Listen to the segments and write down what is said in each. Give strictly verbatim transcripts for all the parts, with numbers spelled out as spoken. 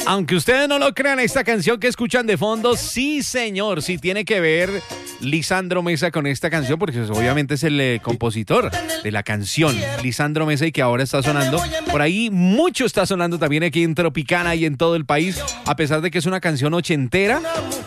Aunque ustedes no lo crean, esta canción que escuchan de fondo, sí señor, sí tiene que ver Lisandro Mesa con esta canción, porque pues, obviamente es el eh, compositor de la canción, Lisandro Mesa, y que ahora está sonando. Por ahí mucho está sonando también aquí en Tropicana y en todo el país, a pesar de que es una canción ochentera.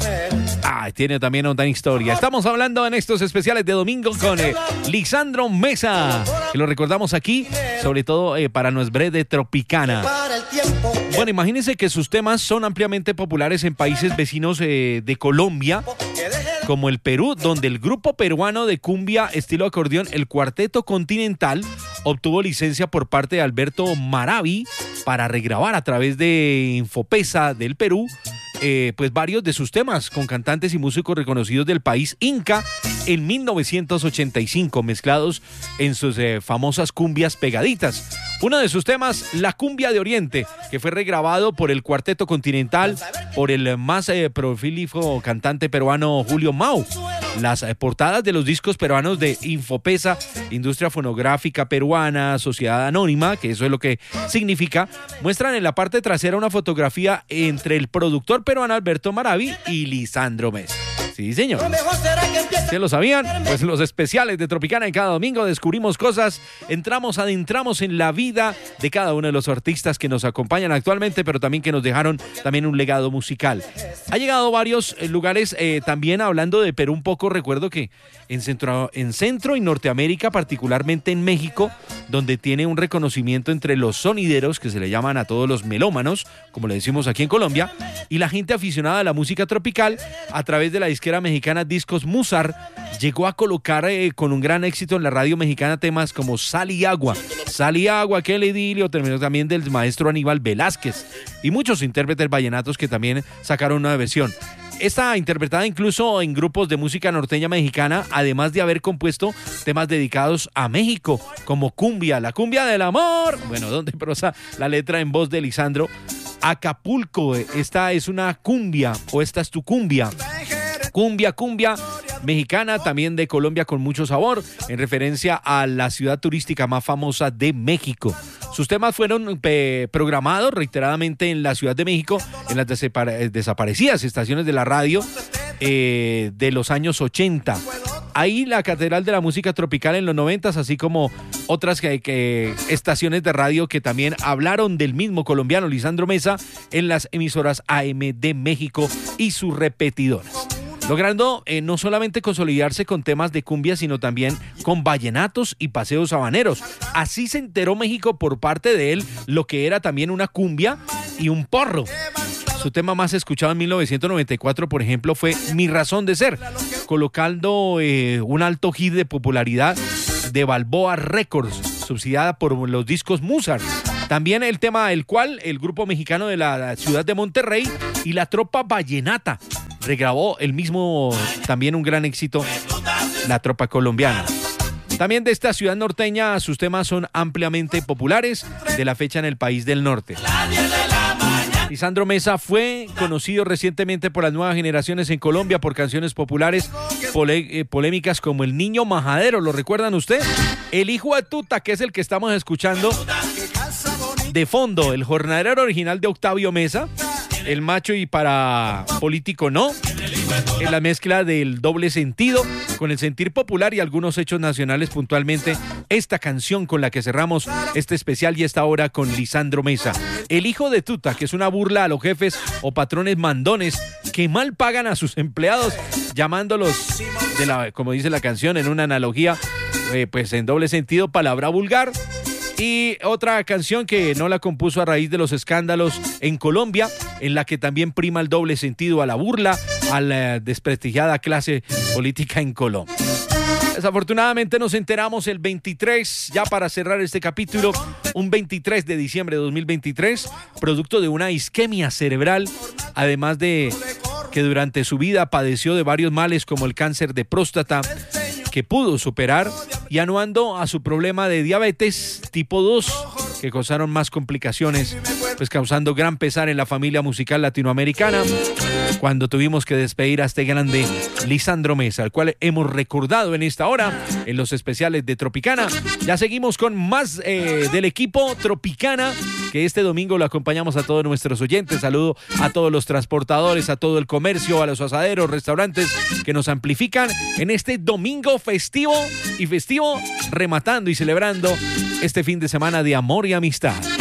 Ah, tiene también otra historia. Estamos hablando en estos especiales de domingo con eh, Lisandro Mesa, que lo recordamos aquí, sobre todo eh, para nuestra de Tropicana. Bueno, imagínense que sus temas son ampliamente populares en países vecinos eh, de Colombia, como el Perú, donde el grupo peruano de cumbia estilo acordeón, el Cuarteto Continental, obtuvo licencia por parte de Alberto Maraví para regrabar a través de Infopesa del Perú Eh, pues varios de sus temas con cantantes y músicos reconocidos del país inca en mil novecientos ochenta y cinco, mezclados en sus eh, famosas cumbias pegaditas. Uno de sus temas, La Cumbia de Oriente, que fue regrabado por el Cuarteto Continental, por el más eh, prolífico cantante peruano Julio Mau. Las eh, portadas de los discos peruanos de Infopesa, Industria Fonográfica Peruana, Sociedad Anónima, que eso es lo que significa, muestran en la parte trasera una fotografía entre el productor peruano Alberto Maraví y Lisandro Mesa. Sí, señor. ¿Se lo sabían? Pues los especiales de Tropicana en cada domingo descubrimos cosas, entramos, adentramos en la vida de cada uno de los artistas que nos acompañan actualmente, pero también que nos dejaron también un legado musical. Ha llegado a varios lugares, eh, también hablando de Perú un poco, recuerdo que en Centro, en Centro y Norteamérica, particularmente en México, donde tiene un reconocimiento entre los sonideros, que se le llaman a todos los melómanos, como le decimos aquí en Colombia, y la gente aficionada a la música tropical, a través de la disquera mexicana Discos Musar, llegó a colocar eh, con un gran éxito en la radio mexicana temas como Sal y Agua, Sal y Agua, aquel idilio, terminó también del maestro Aníbal Velázquez, y muchos intérpretes vallenatos que también sacaron una versión. Esta interpretada incluso en grupos de música norteña mexicana, además de haber compuesto temas dedicados a México, como Cumbia, la cumbia del amor, bueno, donde prosa la letra en voz de Lisandro. Acapulco, esta es una cumbia, o esta es tu cumbia. Cumbia, cumbia mexicana, también de Colombia con mucho sabor, en referencia a la ciudad turística más famosa de México. Sus temas fueron eh, programados reiteradamente en la Ciudad de México, en las desapare- desaparecidas estaciones de la radio eh, de los años ochenta. Ahí la Catedral de la Música Tropical en los noventas, así como otras que, que, estaciones de radio que también hablaron del mismo colombiano Lisandro Mesa en las emisoras A M de México y sus repetidoras. Logrando eh, no solamente consolidarse con temas de cumbia, sino también con vallenatos y paseos habaneros. Así se enteró México por parte de él lo que era también una cumbia y un porro. Su tema más escuchado en mil novecientos noventa y cuatro, por ejemplo, fue Mi Razón de Ser, colocando eh, un alto hit de popularidad de Balboa Records, subsidiada por los discos Musar. También el tema el cual el grupo mexicano de la ciudad de Monterrey y la Tropa Vallenata regrabó el mismo, también un gran éxito, la Tropa Colombiana. También de esta ciudad norteña, sus temas son ampliamente populares de la fecha en el país del norte. Lisandro Mesa fue conocido recientemente por las nuevas generaciones en Colombia por canciones populares pole- eh, polémicas como El Niño Majadero, ¿lo recuerdan ustedes? El Hijo de Tuta, que es el que estamos escuchando de fondo, el jornalero original de Octavio Mesa, El Macho y para Político No, en la mezcla del doble sentido con el sentir popular y algunos hechos nacionales, puntualmente esta canción con la que cerramos este especial y esta hora con Lisandro Mesa. El Hijo de Tuta, que es una burla a los jefes o patrones mandones que mal pagan a sus empleados, llamándolos, de la, como dice la canción, en una analogía, eh, pues en doble sentido, palabra vulgar. Y otra canción que no la compuso a raíz de los escándalos en Colombia, en la que también prima el doble sentido a la burla a la desprestigiada clase política en Colombia. Desafortunadamente nos enteramos el veintitrés, ya para cerrar este capítulo, un veintitrés de diciembre de dos mil veintitrés, producto de una isquemia cerebral, además de que durante su vida padeció de varios males como el cáncer de próstata, que pudo superar, y anuando a su problema de diabetes tipo dos, que causaron más complicaciones pues causando gran pesar en la familia musical latinoamericana cuando tuvimos que despedir a este grande Lisandro Mesa, al cual hemos recordado en esta hora en los especiales de Tropicana. Ya seguimos con más eh, del equipo Tropicana, que este domingo lo acompañamos a todos nuestros oyentes. Saludo a todos los transportadores, a todo el comercio, a los asaderos, restaurantes que nos amplifican en este domingo festivo y festivo, rematando y celebrando este fin de semana de amor y amistad.